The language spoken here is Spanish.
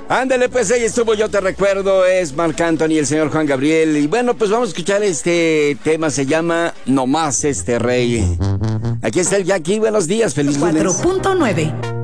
Ándale, pues ahí estuvo Yo Te Recuerdo, es Marc Anthony y el señor Juan Gabriel. Y bueno, pues vamos a escuchar este tema, se llama No Más Este Rey. Aquí está el Jackie, buenos días, feliz lunes. 4.9